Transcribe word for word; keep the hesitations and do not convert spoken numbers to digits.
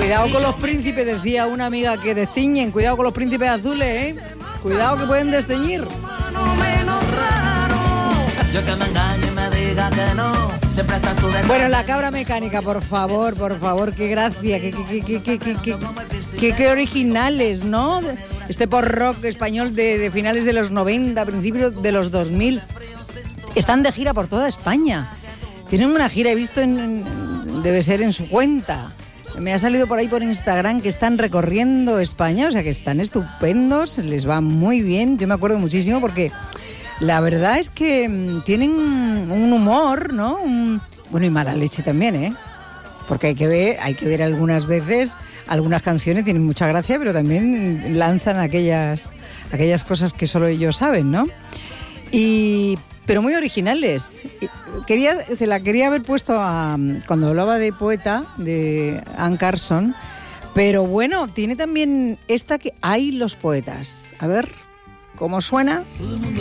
Cuidado con los príncipes, decía una amiga, que desteñen. Cuidado con los príncipes azules, ¿eh? Cuidado que pueden desteñir. Bueno, la cabra mecánica, por favor, por favor, qué gracia, qué, qué, qué, qué, qué, qué, qué, qué originales, ¿no? Este pop-rock español de, de finales de los noventa, principios de los dos mil. Están de gira por toda España. Tienen una gira, he visto, en, en, debe ser en su cuenta. Me ha salido por ahí por Instagram que están recorriendo España, o sea que están estupendos, les va muy bien. Yo me acuerdo muchísimo porque la verdad es que tienen un humor, ¿no? Un, bueno, y mala leche también, ¿eh? Porque hay que ver, hay que ver algunas veces, algunas canciones tienen mucha gracia, pero también lanzan aquellas, aquellas cosas que solo ellos saben, ¿no? Y pero muy originales. Quería, se la quería haber puesto a, cuando hablaba de Poeta, de Anne Carson, pero bueno, tiene también esta que hay los poetas. A ver cómo suena.